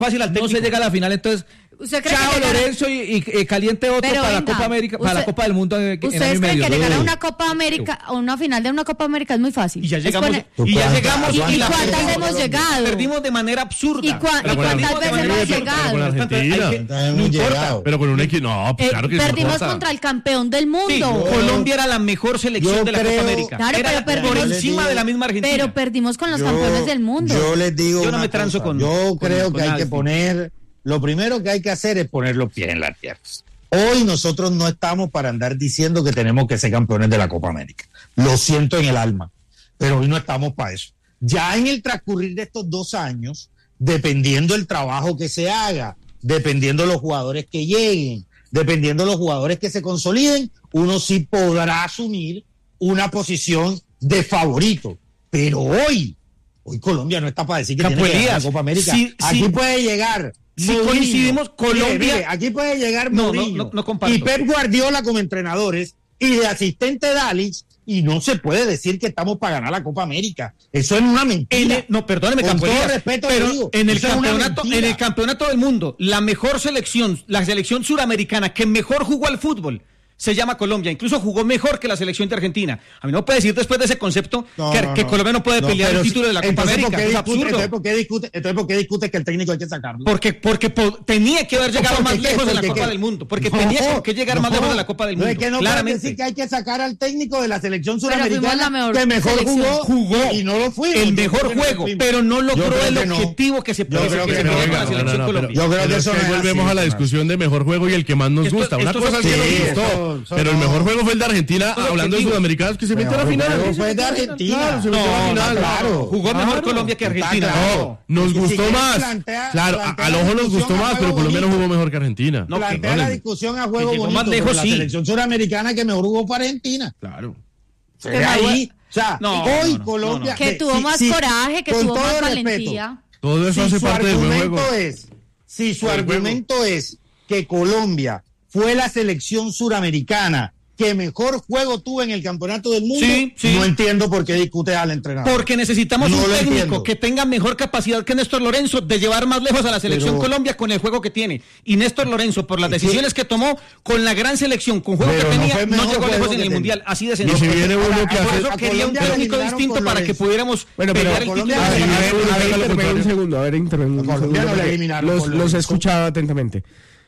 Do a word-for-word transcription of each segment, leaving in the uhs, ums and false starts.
fácil al técnico. No se llega a la final, entonces chao Lorenzo y, y, y caliente otro pero para venga, la Copa América, usted, para la Copa del Mundo en, en ¿ustedes año y creen medio. que llegar a una Copa América, a una final de una Copa América es muy fácil? Y ya llegamos, poner, y ya llegamos ¿Y, y la cuántas perdimos, hemos llegado? Perdimos de manera absurda. ¿Y, cua, ¿y cuántas veces hemos llegado? Con Argentina. No importa. Pero con un equipo, no, Eh, claro que perdimos importa. contra el campeón del mundo. Sí, Colombia era la mejor selección yo de la creo, Copa América. Claro, era pero perdimos, por encima de la misma Argentina. Pero perdimos con los yo, campeones del mundo. Yo les digo Yo no una me transo cosa. con Yo con, creo con que hay Alfie. que poner, lo primero que hay que hacer es poner los pies en la tierra. Hoy nosotros no estamos para andar diciendo que tenemos que ser campeones de la Copa América. Lo siento en el alma, pero hoy no estamos para eso. Ya en el transcurrir de estos dos años, dependiendo del trabajo que se haga, dependiendo de los jugadores que lleguen, dependiendo de los jugadores que se consoliden, uno sí podrá asumir una posición de favorito. Pero hoy, hoy Colombia no está para decir que Campo tiene que ganar Elías, la Copa América. sí, Aquí sí. puede llegar Si Mourinho. coincidimos, Colombia- Mire, mire, aquí puede llegar No, no, Mourinho no, no comparto. y Pep Guardiola como entrenadores y de asistente Dalich, y no se puede decir que estamos para ganar la Copa América. Eso es una mentira. En el- no, perdóneme, Con Campo todo Elías, respeto pero le digo, en el eso es una campeonato, mentira. en el campeonato del mundo, la mejor selección, la selección suramericana que mejor jugó al fútbol, se llama Colombia, incluso jugó mejor que la selección de Argentina. A mí no puede decir después de ese concepto No, que, no, que no. Colombia no puede No, pelear pero el título de la Copa entonces, ¿por América. qué Es discute- absurdo. Entonces, ¿por qué discute, entonces, ¿por qué discute que el técnico hay que sacarlo? Porque, porque po- tenía que haber llegado ¿Por más qué? lejos de la ¿Por Copa qué? del Mundo. Porque No, tenía que llegar más no, lejos de la Copa del no, Mundo. es que no pueden claramente. decir que hay que sacar al técnico de la selección Pero fuimos suramericana la mejor que mejor selección. jugó, Jugó y no lo fuimos. el Yo mejor creo que no juego, fuimos. pero no Yo logró creo el que no. objetivo que se, Yo creo que que se no. quería con la No, selección no, no, Colombia. Yo creo Pero que es eso que no es volvemos así, a la hermano. discusión de mejor juego y el que más nos Esto- gusta. Una esto cosa es- sí que sí, nos gustó, eso- eso pero el no. mejor juego fue el de Argentina, Esto es hablando de objetivo. sudamericanos que se metió a la Mejor final. juego fue de Argentina. Claro, se metió a la No, final. claro. Jugó mejor Claro. Colombia que Está Argentina. claro. Nos Y si gustó quieres más. plantea- Claro, a- plantea al la ojo nos discusión gustó a más, juego pero Colombia no bonito. jugó mejor que Argentina. No, Plantea la perdónenme. discusión a juego Que llegó bonito, más lejos, pero la sí. selección suramericana que mejor jugó fue Argentina. Claro. Se ve ahí. O sea, No, hoy no, no, Colombia... no, Que de- tuvo si- más si- coraje, que con tuvo todo más respeto, valentía. Todo eso si hace su parte del buen argumento juego. es, si su Del juego. argumento es que Colombia fue la selección suramericana que mejor juego tuvo en el campeonato del mundo, Sí, sí. no entiendo por qué discute al entrenador. Porque necesitamos No un lo técnico entiendo. que tenga mejor capacidad que Néstor Lorenzo de llevar más lejos a la selección Pero- Colombia con el juego que tiene. Y Néstor Lorenzo, por las Es que- decisiones que tomó, con la gran selección, con juego Pero que no tenía, fue no, mejor llegó juego lejos que en el tenía. Mundial. Así de Y sencillo. si viene uno que Por hace... eso a quería un Colombia lo técnico eliminaron distinto por para que Lorenzo. pudiéramos Bueno, pero pelear el Colombia título. lo A ver, eliminaron a ver, por a ver, Lorenzo. intervengo un segundo, a ver, intervengo un Colombia segundo, no le porque eliminaron los, por los Lorenzo. he escuchado atentamente.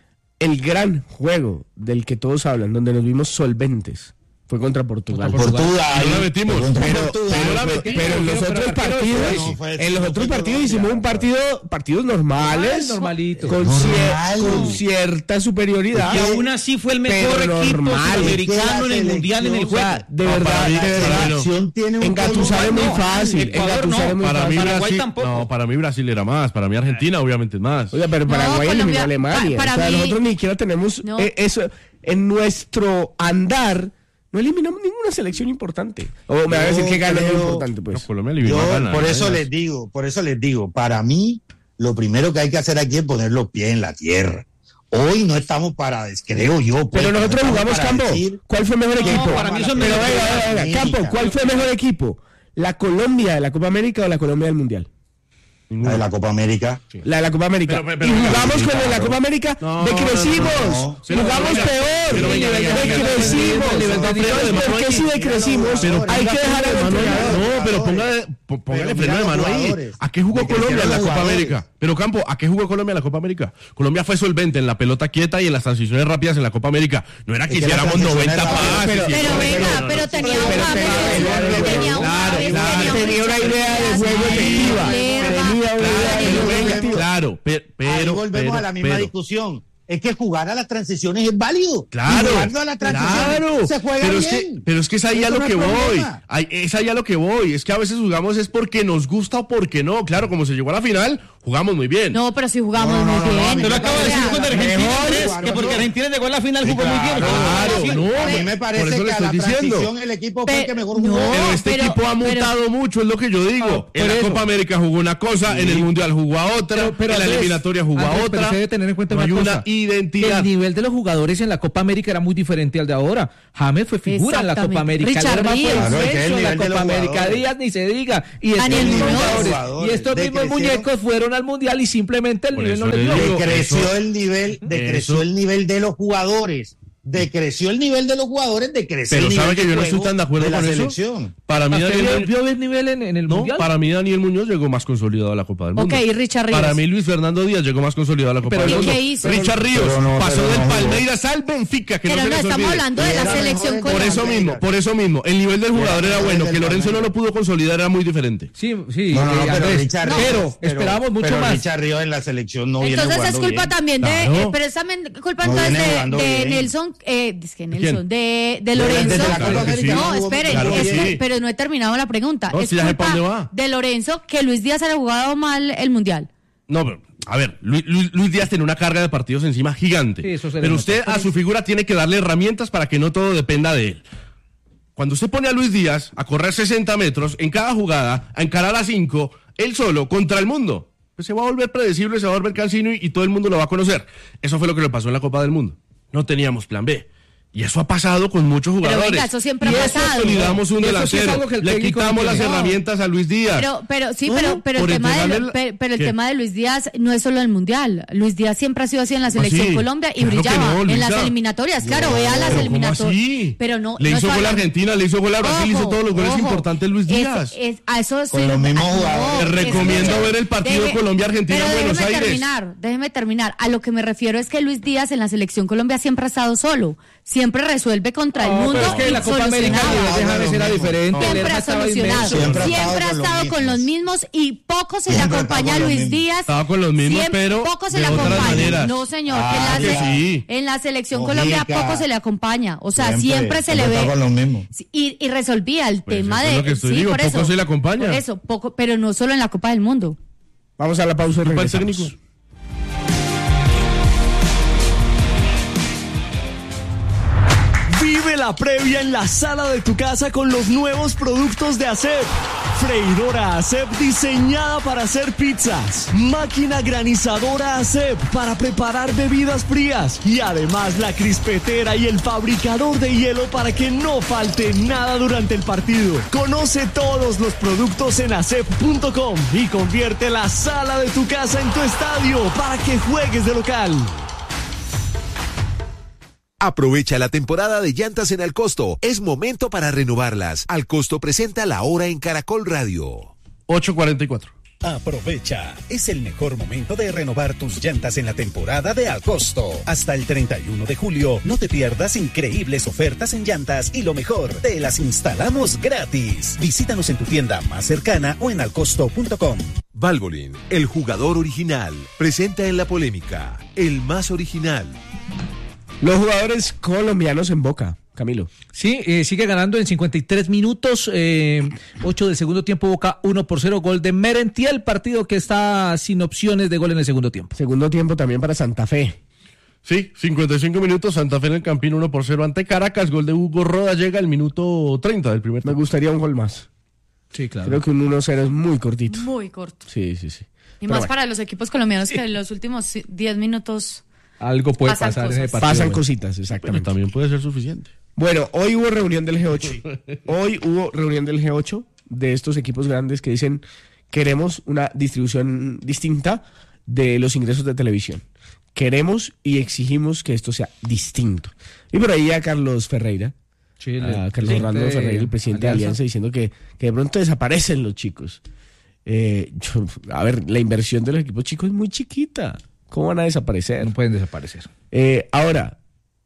El gran juego del que todos hablan, donde nos vimos solventes, fue contra Portugal. Portugal. Y no la metimos. Pero, Pero, pero en los otros partidos, no fue- en los no otros fue partidos Colombia. hicimos un partido, partidos normales, Normalito. con, Normal. cier- con cierta superioridad. Y aún así fue el mejor Pero equipo normal. sudamericano en el Mundial en el O sea, juego. de No, verdad, para mí- de para verdad. mí no. La selección tiene un Engatusar es muy no, fácil. Ecuador Engatusar no. es muy Para mí fácil. Paraguay Brasil, tampoco. no, para mí Brasil era más, para mí Argentina obviamente es más. Oiga, pero No, Paraguay eliminó Colombia- a Alemania. pa- para o sea, mí- nosotros ni siquiera tenemos No. eh, eso en nuestro andar. No eliminamos ninguna selección importante. O me va a decir Yo que gana es creo- importante, No, pues. Colombia eliminó a Yo, Ghana, por eso ¿no? les digo, por eso les digo, para mí, lo primero que hay que hacer aquí es poner los pies en la tierra. Hoy no estamos para, creo yo. pues, Pero no nosotros estamos jugamos para Campo. decir- ¿Cuál fue el mejor No, equipo? para mí son Pero mejores venga, que venga, venga, América. Campo, ¿cuál fue el mejor equipo? ¿La Colombia de la Copa América o la Colombia del Mundial? La de la Copa América. La de la Copa América. Pero, pero, y pero, jugamos sí, con la de la claro. Copa América, No, decrecimos. no, no, no. Pero, Jugamos venga, peor. pero, venga, venga, venga, Decrecimos. venga, venga, venga, Entonces, venga, ¿por qué venga, si decrecimos? pero Hay que dejar el Mano ahí. entrenador. No, pero ponga, po- póngale Pero freno de mira mano los ahí. jugadores. ¿A qué jugó Le Colombia en la crecieron los Copa jugadores. América? Pero Campo, ¿a qué jugó Colombia en la Copa América? Colombia fue solvente en la pelota quieta y en las transiciones rápidas en la Copa América. No era que Es que las hiciéramos transiciones noventa rápidas- pases. pero- y Pero eso. venga, No, no, pero no. tenía un Pero- James, pero- tenía un claro, James, claro. tenía un Tenía una idea de Richard juego Díaz, efectiva. Lerma, Tenía una idea de Darío juego Lerma. efectiva. Claro, pe- pero. Ahí volvemos pero, a la misma pero. discusión. Es que jugar a las transiciones es válido. Claro, Y jugando a las transiciones claro. se juega pero es bien. que, pero es que es ahí a Eso lo no que es voy. problema. Ahí- es ahí a lo que voy. Es que a veces jugamos es porque nos gusta o porque no. Claro, como se llegó a la final, jugamos muy bien. No, pero si jugamos No, no, muy no, no, bien. a mí Yo lo me acabo de parece decir con la Argentina, mejor, Andrés, claro, que porque no. Argentina llegó a la final jugó muy bien. Claro, Sí. no. A mí me por parece eso le que a estoy la diciendo. transición el equipo fue el que mejor Pe- jugó. no, Pero este pero- equipo ha pero- mutado mucho, es lo que yo digo. Ah, en por la eso. Copa América jugó una cosa, en el Mundial jugó a otra, Pero- pero en la Andrés, eliminatoria jugó a Andrés, otra. pero usted debe tener en cuenta no una hay cosa. una identidad. El nivel de los jugadores en la Copa América era muy diferente al de ahora. James fue figura en la Copa Exactamente. América. Richard Lerma fue Díaz. el Claro, es que censo el en la nivel de Copa los América. jugadores. Díaz ni se diga. Y estos Daniel mismos Muñoz. jugadores, Jugadores y estos mismos decrecieron. muñecos fueron fueron al Mundial y simplemente el Por nivel no eso les le dio. digo, Decreció eso- el nivel, decreció eso- el nivel de los jugadores. Decreció el nivel de los jugadores, decreció Pero el nivel sabe que de yo no estoy juego tan de acuerdo de la con eso. selección. Para mí, ¿Usted Daniel, vio, vio el nivel en, en el no, Mundial? para mí Daniel Muñoz llegó más consolidado a la Copa del Mundo. Ok, y Richard Ríos. Para mí Luis Fernando Díaz llegó más consolidado a la Copa Pero del ¿y Mundo. qué hizo? Richard Ríos Pero no, pasó pero del no jugó. Palmeiras al Benfica, que Pero no se no, les estamos olvide. hablando de la Era selección mejor Por colombiana. eso Palmeiras. mismo, por eso mismo, el nivel del jugador era mejor bueno, del que Lorenzo no Palmeiras. lo pudo consolidar era muy diferente. Sí, sí. No, no, no, eh, pero Andrés, Richard no, Ríos, pero esperábamos mucho pero más. Richard Ríos en la selección no viene Entonces es jugando culpa bien. también de, Claro. eh, pero es también culpa No entonces viene de, jugando de bien. Nelson, eh, es que Nelson, quién? de, de Desde Lorenzo. la Copa Claro que América sí. No, jugó espere, bien. Claro que es que- sí. pero no he terminado la pregunta. No, es si ya sé pa' culpa dónde va. de Lorenzo que Luis Díaz haya jugado mal el Mundial. No, pero, a ver, Luis, Luis- Luis Díaz tiene una carga de partidos encima gigante. Sí, eso se le pero nota. usted a su figura tiene que darle herramientas para que no todo dependa de él. Cuando usted pone a Luis Díaz a correr sesenta metros en cada jugada, a encarar a cinco, él solo, contra el mundo, pues se va a volver predecible, se va a volver cansino y, y todo el mundo lo va a conocer. Eso fue lo que le pasó en la Copa del Mundo. No teníamos plan B. Y eso ha pasado con muchos Pero jugadores. venga, eso siempre y ha eso pasado. consolidamos un Y eso sí es delantero. algo que el Le técnico quitamos no las tiene. herramientas a Luis Díaz. Pero, pero sí, No, pero, pero el por tema de, entregarle la- pero, pero el ¿Qué? tema de Luis Díaz no es solo el Mundial. Luis Díaz siempre ha sido así en la ¿Cómo selección así? Colombia y Claro que brillaba no, en las Luisa. eliminatorias. Claro, No, vea las pero ¿cómo eliminatorias. así? Pero no. Le no hizo estoy gol a hablando- Argentina, le hizo gol a Brasil, hizo todos los goles ojo. importantes Luis Es- Díaz. es- a eso estoy- los mismos no, jugadores. Te recomiendo escuche, ver el partido deje- Colombia-Argentina pero en Buenos déjeme Aires. terminar, déjeme terminar. A lo que me refiero es que Luis Díaz en la selección Colombia siempre ha estado solo. Siempre resuelve contra el No, mundo. pero es que y la Copa América solucionaba. de James era diferente. Siempre Lerma ha estaba solucionado. inmenso. Siempre, Siempre ha ha estado con estado los con los mismos y poco se le Siempre ha acompaña a estado con Luis los mismos. Díaz. Estaba con los mismos, Siempre- pero poco se de le otras acompaña. maneras. No, señor, Ah, que en, la, que se- sí. en la selección Mojica. Colombia poco se le acompaña. O sea, siempre, se le siempre está ve. con los mismos. Sí, Y, y resolvía el Pues tema eso es de. lo que estoy sí, digo, por poco eso, se le acompaña. Por eso, poco, pero no solo en la Copa del Mundo. Vamos a la pausa y Culpa del regresamos. técnico. Vive la previa en la sala de tu casa con los nuevos productos de ASEP. Freidora ASEP diseñada para hacer pizzas. Máquina granizadora ASEP para preparar bebidas frías. Y además la crispetera y el fabricador de hielo para que no falte nada durante el partido. Conoce todos los productos en asep punto com y convierte la sala de tu casa en tu estadio para que juegues de local. Aprovecha la temporada de llantas en Alcosto. Es momento para renovarlas. Alcosto presenta La Hora en Caracol Radio. ocho cuarenta y cuatro. Aprovecha, es el mejor momento de renovar tus llantas en la temporada de Alcosto. Hasta el treinta y uno de julio, no te pierdas increíbles ofertas en llantas y lo mejor, te las instalamos gratis. Visítanos en tu tienda más cercana o en alcosto punto com. Valvoline, el jugador original, presenta en la polémica, el más original. Los jugadores colombianos en Boca, Camilo. Sí, eh, sigue ganando en cincuenta y tres minutos, eh, ocho del segundo tiempo, Boca uno por cero, gol de Merentiel, partido que está sin opciones de gol en el segundo tiempo. Segundo tiempo también para Santa Fe. Sí, cincuenta y cinco minutos, Santa Fe en el Campín uno por cero ante Caracas, gol de Hugo Roda, llega al minuto treinta del primer Me tiempo. gustaría un gol más. Sí, claro. Creo que un uno cero es muy cortito. Muy corto. Sí, sí, sí. Y Pero más bueno, para los equipos colombianos que en los últimos diez minutos. Algo puede Pasan pasar en ese cosas. partido. pasan bueno. cositas, Pero exactamente. también puede ser suficiente. Bueno, hoy hubo reunión del G ocho. Hoy hubo reunión del G ocho de estos equipos grandes que dicen queremos una distribución distinta de los ingresos de televisión. Queremos y exigimos que esto sea distinto. Y por ahí a Carlos Ferreira, Sí, el a Carlos presidente Orlando de Ferreira, el presidente de Alianza. Alianza, diciendo que, que de pronto desaparecen los chicos. Eh, yo- a ver, la inversión de los equipos chicos es muy chiquita. ¿Cómo van a desaparecer? No pueden desaparecer. Eh, ahora,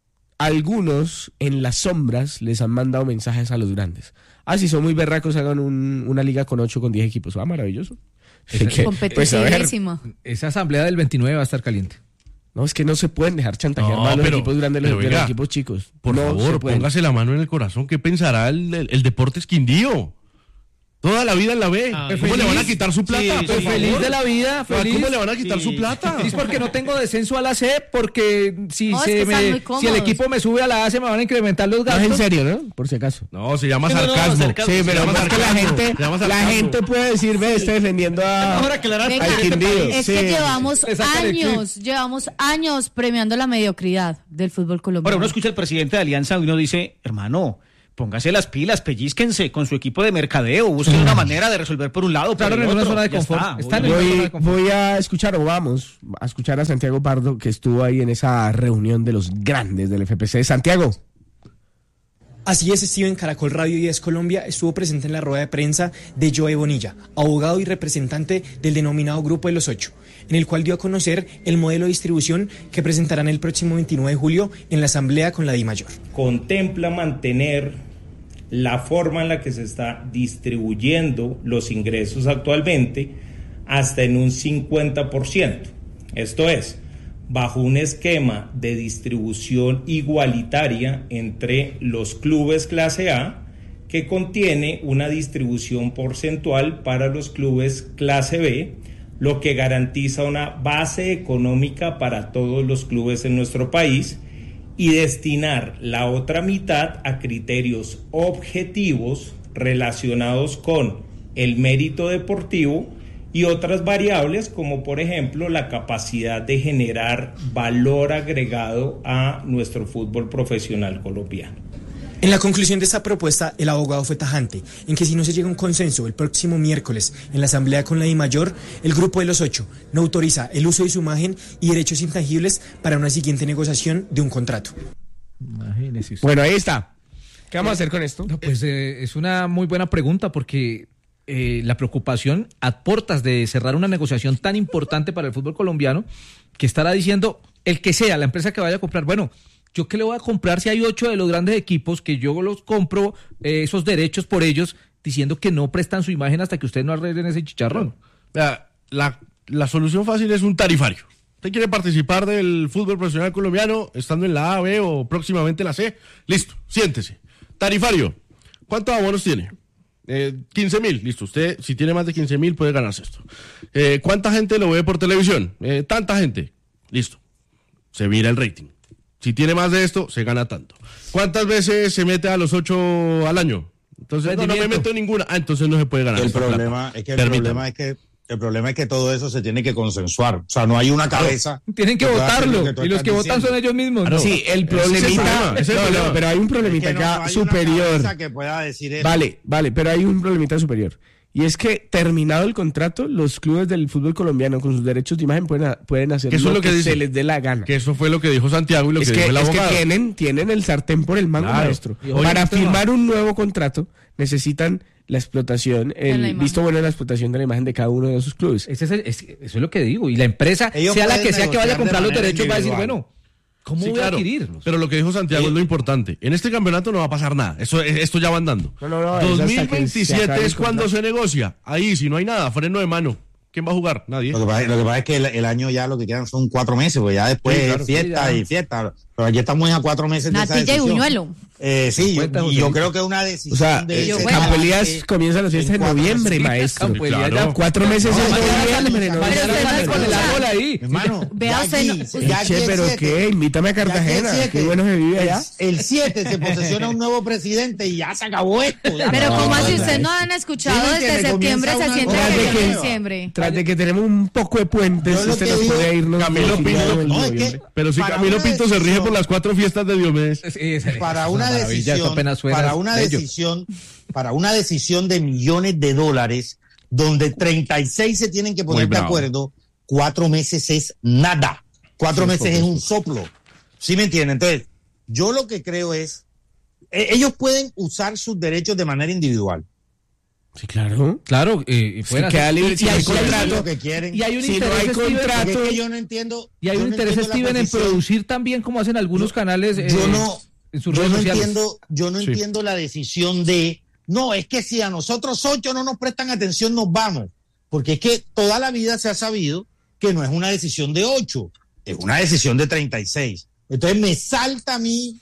algunos en las sombras les han mandado mensajes a los grandes. Ah, si son muy berracos, hagan un- una liga con ocho, con diez equipos. Ah, maravilloso. Que- pues, a ver, Competitísima. Esa asamblea del veintinueve va a estar caliente. no, es que no se pueden dejar chantajear No, más los pero- equipos grandes de los, pero de los venga, equipos chicos. Por No se favor, pueden. póngase la mano en el corazón. ¿Qué pensará el, el, el Deportes Quindío? Toda la vida en la B. Ah, ¿Cómo feliz. le van a quitar su plata? Sí, Por pues favor. feliz de la vida, feliz. ¿Cómo le van a quitar su plata? Sí, es porque no tengo descenso a la C, porque si, No, es se que están me- muy si cómodos. el equipo me sube a la A, se me van a incrementar los No es gastos. en serio, ¿no? Por si acaso. No, se llama No, no, no, sarcasmo. sarcasmo. Sí, Se pero llama más que la sarcasmo. gente, Se llama la sarcasmo. gente puede decir, ve, está defendiendo a... Mejor aclarar Venga, al para este Quindío. país. Es Sí. que llevamos Le sacan el clip. años, llevamos años premiando la mediocridad del fútbol colombiano. Ahora uno escucha al presidente de Alianza y uno dice, hermano, póngase las pilas, pellízquense con su equipo de mercadeo, busquen una manera de resolver por un lado, Claro, por el en una otro. zona de Ya confort. está, Está en obviamente. el- Voy, voy a escuchar, o vamos a escuchar a Santiago Pardo, que estuvo ahí en esa reunión de los grandes del F P C. Santiago. Así es, Steven. Caracol Radio y Es Colombia estuvo presente en la rueda de prensa de Joe Bonilla, abogado y representante del denominado Grupo de los Ocho, en el cual dio a conocer el modelo de distribución que presentarán el próximo veintinueve de julio en la asamblea con la DIMAYOR. Contempla mantener la forma en la que se está distribuyendo los ingresos actualmente hasta en un cincuenta por ciento. Esto es, bajo un esquema de distribución igualitaria entre los clubes clase A, que contiene una distribución porcentual para los clubes clase B, lo que garantiza una base económica para todos los clubes en nuestro país, y destinar la otra mitad a criterios objetivos relacionados con el mérito deportivo y otras variables, como por ejemplo la capacidad de generar valor agregado a nuestro fútbol profesional colombiano. En la conclusión de esta propuesta, el abogado fue tajante en que si no se llega a un consenso el próximo miércoles en la asamblea con la DIMAYOR, el Grupo de los Ocho no autoriza el uso de su imagen y derechos intangibles para una siguiente negociación de un contrato. Imagínese usted. Bueno, ahí está. ¿Qué vamos a hacer con esto? No, pues eh, es una muy buena pregunta porque eh, la preocupación a puertas de cerrar una negociación tan importante para el fútbol colombiano, que estará diciendo el que sea, la empresa que vaya a comprar, bueno, ¿yo qué le voy a comprar si hay ocho de los grandes equipos que yo los compro eh, esos derechos por ellos, diciendo que no prestan su imagen hasta que ustedes no arreglen ese chicharrón? La, la, la solución fácil es un tarifario. ¿Usted quiere participar del fútbol profesional colombiano estando en la A, B o próximamente la C? Listo, siéntese. Tarifario. ¿Cuántos abonos tiene? Eh, quince mil. Listo, usted si tiene más de quince mil puede ganarse esto. Eh, ¿Cuánta gente lo ve por televisión? Eh, tanta gente. Listo. Se mira el rating. Si tiene más de esto, se gana tanto. ¿Cuántas veces se mete a los ocho al año? Entonces, no, no me meto en ninguna. Ah, entonces no se puede ganar. El esta problema plata. es que el Permítame. problema es que el problema es que todo eso se tiene que consensuar. O sea, no hay una cabeza. Tienen que pueda hacer lo votarlo tú y los estás que votan diciendo. son ellos mismos. ¿no? Sí, el Ese es el problemita. problema, ese es el No, problema. no, pero hay un Es problemita que no acá hay una superior. cabeza que pueda decir eso. Vale, vale, pero hay un problemita superior. Y es que, terminado el contrato, los clubes del fútbol colombiano con sus derechos de imagen pueden, pueden hacer Que eso lo, es lo que que dice. se les dé la gana. Que eso fue lo que dijo Santiago y lo es que, que, dijo el es que abogado. tienen, tienen el sartén por el mango, Claro. maestro. Y hoy Para el tema- firmar un nuevo contrato necesitan la explotación, De la el imagen. visto bueno de la explotación de la imagen de cada uno de esos clubes. Ese es el- es- eso es lo que digo. Y la empresa, Ellos sea la pueden que sea que vaya a negociar de comprar los manera derechos, va a decir, individual. bueno, ¿cómo Sí, voy claro. a adquirirlos? Pero lo que dijo Santiago es lo importante. En este campeonato no va a pasar nada. Eso, esto ya va andando. No, no, no, es hasta que se dos mil veintisiete acabe el es cuando contrato. se negocia. Ahí, si no hay nada, freno de mano. ¿Quién va a jugar? Nadie. Lo que, pasa, lo que pasa es que el, el año ya lo que quedan son cuatro meses, pues ya después Sí, claro, es fiesta sí, ya. y fiesta. Pero aquí estamos a cuatro meses de esa Natilla y decisión. buñuelo. Eh, sí, yo, Cuenta, y José yo Luis. creo que una decisión O sea, de eh, ese Campo Elías talante comienza las fiestas en cuatro noviembre, meses. maestro. Campo Elías, Claro. Cuatro meses No, en mañana noviembre. sale, no, mañana no, sale no, con no, el no, árbol ahí. Hermano, Vea ya usted, aquí, no- ya usted- aquí Che, el pero siete, qué, invítame a ya aquí el Cartagena. siete, Qué bueno se vive allá. El siete se posesiona un nuevo presidente y ya se acabó esto. ya Pero no, como no, así no, ustedes no. no han escuchado Dime que desde me septiembre, comienza se una siente cosa que de es que- diciembre. Tras de que tenemos un poco de puentes, Yo lo usted que nos digo- puede irnos. Camilo al Pinto- final del no, es que- noviembre. Pero si Para Camilo una Pinto se rige decisión- por las cuatro fiestas de Diomedes. Sí, es- para es una maravilla, decisión, esto apenas suena para una bello. decisión, para una decisión de millones de dólares, donde treinta y seis se tienen que Muy poner de bravo. acuerdo, cuatro meses es nada. Cuatro Sí, meses es es poco. un soplo. ¿Sí me entienden? Entonces, yo lo que creo es, eh, ellos pueden usar sus derechos de manera individual. Sí, claro. Claro, eh, y Se pueden queda hacer- libre y- si y hay hay Eso es contrato. lo que quieren. Y hay un Si no interés, hay Steven, contrato, Porque es que yo no entiendo. y hay yo un no interés, entiendo la Steven, en posición. producir también como hacen algunos canales eh, yo no, en sus yo redes no sociales. entiendo, yo no Sí. entiendo la decisión de, no, es que si a nosotros ocho no nos prestan atención, nos vamos. Porque es que toda la vida se ha sabido que no es una decisión de ocho, es una decisión de treinta y seis. Entonces me salta a mí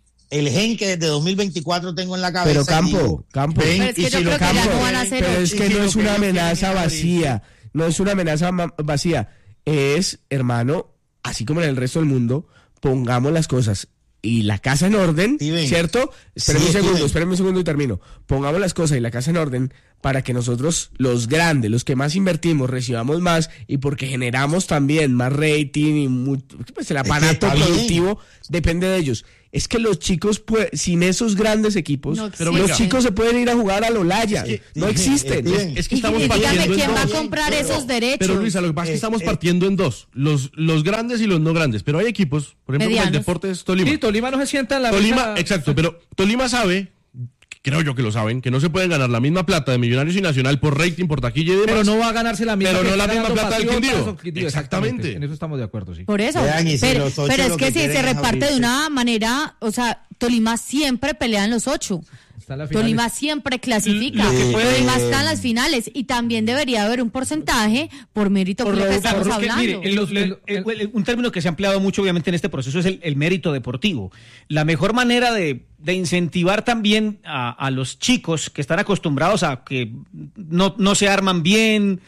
el gen que desde dos mil veinticuatro tengo en la cabeza. Pero y Campo, digo, Campo. ven, Pero es que y yo si creo lo que ya Campo, no van a hacer Pero ocho. es que Y si no lo es que una ellos quieren amenaza es vacía. No es una amenaza ma- vacía. Es, hermano, así como en el resto del mundo, pongamos las cosas y la casa en orden, Steven. ¿cierto? Espérame Sí, un segundo, Steven. espérame un segundo y termino. Pongamos las cosas y la casa en orden para que nosotros, los grandes, los que más invertimos, recibamos más y porque generamos también más rating y muy, pues el aparato productivo depende de ellos. Es que los chicos, pues, sin esos grandes equipos, no pero los chicos se pueden ir a jugar a Lolaya. Es que, no existen. Es, es que estamos y partiendo dígame, ¿quién en va dos. a comprar pero, esos derechos? Pero Luisa, lo que pasa es que estamos eh, partiendo en dos. Los, los grandes y los no grandes. Pero hay equipos, por ejemplo, como el Deportes Tolima. Sí, Tolima no se sienta en la Tolima, mesa. exacto, pero Tolima sabe, creo yo que lo saben, que no se pueden ganar la misma plata de Millonarios y Nacional por rating, por taquilla y demás. Pero no va a ganarse la misma Pero no que la está misma ganando plata del Patriotas Quindío. o Quindío. Exactamente. En eso estamos de acuerdo, sí. Por eso. Vean, y si pero los ocho pero es lo que, que si quieren se es reparte de abrirse. una manera, o sea, Tolima siempre pelea en los ocho. Está en la final. Tolima siempre clasifica. Lo que puede- Tolima está en las finales y también debería haber un porcentaje por mérito Por que lo lo que que estamos estamos que, hablando. mire, el- el- el- el- un término que se ha empleado mucho obviamente en este proceso es el, el mérito deportivo. La mejor manera de, de incentivar también a, a los chicos que están acostumbrados a que no, no se arman bien,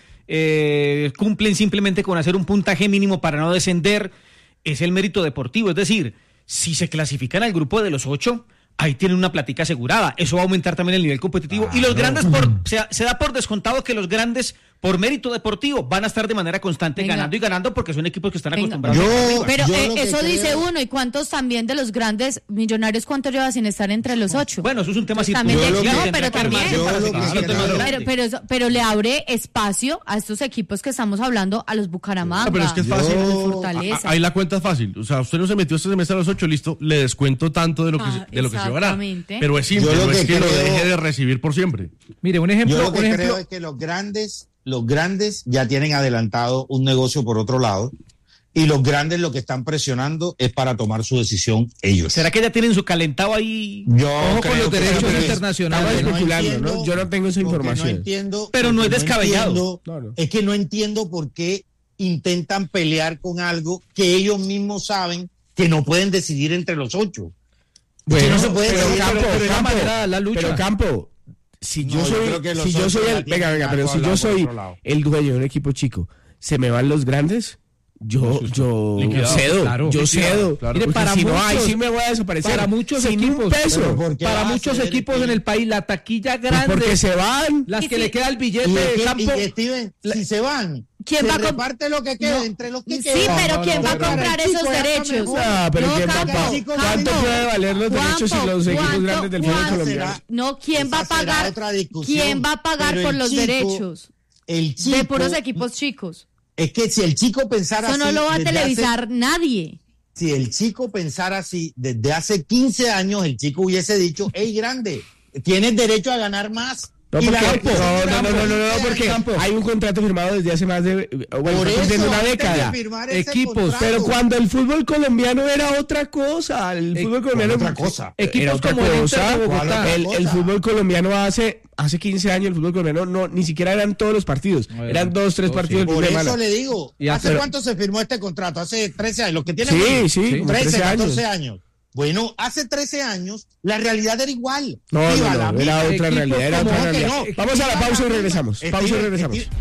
eh, cumplen simplemente con hacer un puntaje mínimo para no descender, es el mérito deportivo. Es decir, si se clasifican al grupo de los ocho, ahí tienen una platica asegurada. Eso va a aumentar también el nivel competitivo. Claro. Y los grandes, por, se, se da por descontado que los grandes, por mérito deportivo, van a estar de manera constante Venga. ganando y ganando porque son equipos que están Venga. acostumbrados Yo- a ir arriba. Pero Yo eh, lo que eso creo- dice uno, ¿y cuántos también de los grandes millonarios cuánto lleva sin estar entre los ocho? Bueno, eso es un tema Pues también circunstancial, de- no, tendrá pero que armarse también- para Yo lo seguir que siendo creo- más Pero, grande. pero, eso- pero le abre espacio a estos equipos que estamos hablando, a los Bucaramanga, No, pero es que es a fácil. los Yo- Fortaleza. A- Ahí la cuenta es fácil. O sea, usted no se metió este semestre a los ocho, listo, le descuento tanto de lo que, Ah, se- de lo que se llevará. exactamente. Pero es simple, Yo lo no es que que lo creo- deje de recibir por siempre. Mire, un ejemplo, Yo lo que un ejemplo. creo es que los grandes, los grandes ya tienen adelantado un negocio por otro lado y los grandes lo que están presionando es para tomar su decisión ellos. ¿Será que ya tienen su calentado ahí? Yo Ojo con creo los que- derechos pero es- internacionales. Estamos no especulando, entiendo, ¿no? Yo no tengo esa porque información. No entiendo, Pero no porque es descabellado. entiendo- No, no. Es que no entiendo por qué intentan pelear con algo que ellos mismos saben que no pueden decidir entre los ocho. Bueno, que no se puede pero decidir. Campo, pero es la Campo, manera de la lucha. pero Campo, si yo No, yo soy, creo que los si yo otros soy ya el, tienen venga, venga, algo pero si yo hablado por soy otro lado. el dueño de un equipo chico, se me van los grandes, yo, yo Liquidado, cedo, claro. yo Liquidado, cedo. claro. Mire, Mire, para para si no hay, muchos- sí me voy a desaparecer. Para muchos sin equipos, un peso. Pero ¿por qué para va a muchos ceder equipos el- en el país, la taquilla Pues grande, porque se van. las Y que si- le queda el billete Y, de es que- campo. y Steven, si se van, ¿Quién se va a comp- reparte lo que quede No. entre los que Sí, quedan. pero no, ¿quién no, va a pero comprar el chico esos ya está derechos? mejor. Ah, pero No, ¿quién va Campo, a- Campo, ¿cuánto puede valer los derechos Campo, y los equipos ¿cuánto- grandes del fútbol cuánto colombiano? será? No, ¿quién va a Esa será pagar? otra discusión. ¿Quién va a pagar Pero por el los chico- derechos El chico, de puros equipos chicos? Es que si el chico pensara Eso no así lo va a desde televisar hace- nadie. si el chico pensara así desde hace quince años, el chico hubiese dicho, hey, grande, tienes derecho a ganar más. No, Y porque, la- no, no, no, no, no, no, porque Campo. hay un contrato firmado desde hace más de, bueno, Por está cumpliendo eso, una antes de década. firmar ese Equipos, contrato. pero cuando el fútbol colombiano era otra cosa, el Eh, fútbol colombiano otra cosa. era Equipos otra como el Inter cosa. de Bogotá. ¿Cuál otra El, el cosa? fútbol colombiano hace hace quince años el fútbol colombiano no ni siquiera eran todos los partidos, No, eran dos, tres dos, partidos sí. el fin Por de eso semana. le digo, Y ¿hace pero- cuánto se firmó este contrato? Hace trece años, los que tienen Sí, menos. sí, como trece, trece años. catorce años. Bueno, hace trece años la realidad era igual. No, Iba no, la no, misma. era otra Equipos realidad, era como- otra no, que realidad. no. Vamos a la pausa y regresamos. Pausa y Steven, regresamos. Steven.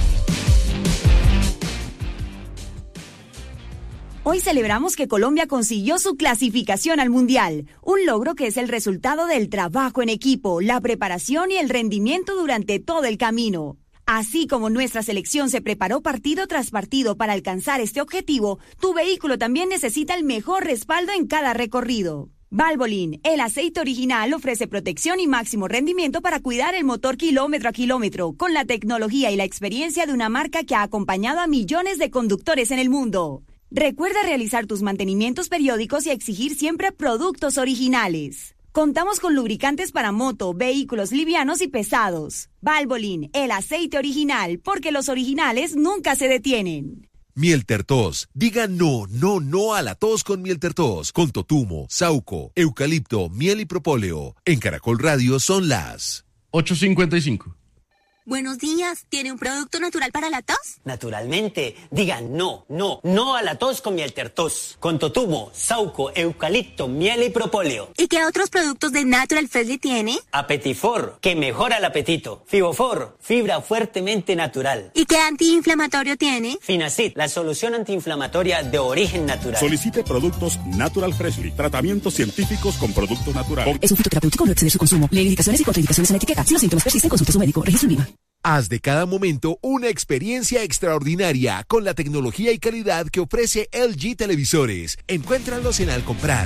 Hoy celebramos que Colombia consiguió su clasificación al Mundial, un logro que es el resultado del trabajo en equipo, la preparación y el rendimiento durante todo el camino. Así como nuestra selección se preparó partido tras partido para alcanzar este objetivo, tu vehículo también necesita el mejor respaldo en cada recorrido. Valvoline, el aceite original, ofrece protección y máximo rendimiento para cuidar el motor kilómetro a kilómetro, con la tecnología y la experiencia de una marca que ha acompañado a millones de conductores en el mundo. Recuerda realizar tus mantenimientos periódicos y exigir siempre productos originales. Contamos con lubricantes para moto, vehículos livianos y pesados. Valvoline, el aceite original, porque los originales nunca se detienen. Miel Tertos. Diga no, no, no a la tos con Miel Tertos. Con totumo, sauco, eucalipto, miel y propóleo. En Caracol Radio son las ocho cincuenta y cinco. Buenos días, ¿tiene un producto natural para la tos? Naturalmente, digan no, no, no a la tos con miel tertos, con totumo, sauco, eucalipto, miel y propóleo. ¿Y qué otros productos de Natural Freshly tiene? Apetifor, que mejora el apetito. Fibofor, fibra fuertemente natural. ¿Y qué antiinflamatorio tiene? Finacid, la solución antiinflamatoria de origen natural. Solicite productos Natural Freshly, tratamientos científicos con productos naturales. Es un fitoterapéutico, no exceder su consumo. Lee indicaciones y contraindicaciones en la etiqueta. Si los síntomas persisten, consulte a su médico. Registro en Viva. Haz de cada momento una experiencia extraordinaria con la tecnología y calidad que ofrece L G Televisores. Encuéntralos en Al Comprar.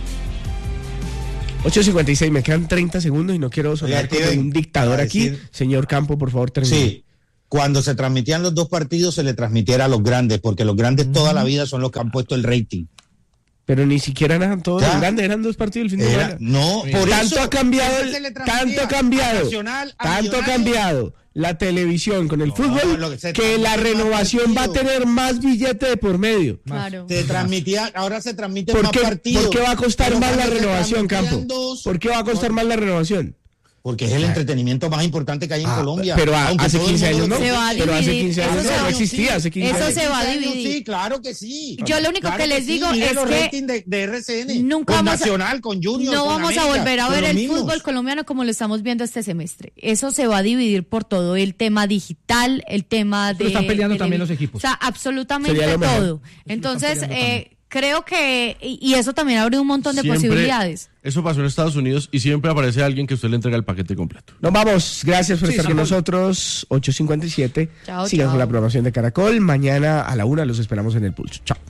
ocho cincuenta y seis, me quedan treinta segundos y no quiero sonar Oiga, como un dictador aquí. decir, Señor Campo, por favor, termine. Sí, cuando se transmitían los dos partidos se le transmitiera a los grandes, porque los grandes mm. toda la vida son los que han puesto el rating. Pero ni siquiera eran todos los grandes, eran dos partidos el fin de semana. No, por tanto eso, ha cambiado, tanto ha cambiado, Nacional, tanto ha cambiado la televisión con el no, fútbol que, que la renovación va a tener más billete de por medio. Claro. Se transmitía, ahora se transmite ¿Por más qué, partidos. ¿Por qué va a costar más la renovación, Campo? Dos, ¿Por qué va a costar por... más la renovación? Porque es el entretenimiento más importante que hay en ah, Colombia. Pero a, hace quince años no. Se va a pero hace quince años eso no, no existía. Hace quince eso años. se va a dividir. Sí, claro que sí. Yo lo único claro que les que digo sí. es los que de, de R C N, nunca con vamos Nacional, a, con Junior, no con vamos América, a volver a ver el mismos. fútbol colombiano como lo estamos viendo este semestre. Eso se va a dividir por todo el tema digital, el tema de... Pero están peleando de, también los equipos. O sea, absolutamente todo. Entonces, eh, creo que... Y eso también abre un montón de Siempre, posibilidades. Eso pasó en Estados Unidos y siempre aparece alguien que usted le entrega el paquete completo. Nos vamos. Gracias por sí, estar con Samuel. nosotros. ocho cincuenta y siete. Chao, Sigan chao. con la programación de Caracol. Mañana a la una los esperamos en el Pulso. Chao.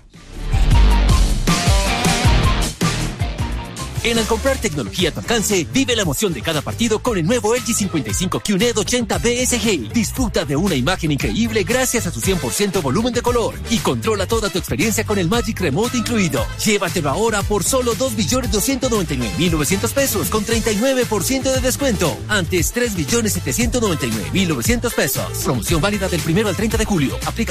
En Al Comprar tecnología a tu alcance, vive la emoción de cada partido con el nuevo L G cincuenta y cinco Q N E D ochenta B S G. Disfruta de una imagen increíble gracias a su cien por ciento volumen de color y controla toda tu experiencia con el Magic Remote incluido. Llévatelo ahora por solo dos millones doscientos noventa y nueve mil novecientos pesos con treinta y nueve por ciento de descuento. Antes tres millones setecientos noventa y nueve mil novecientos pesos. Promoción válida del primero al treinta de julio. Aplica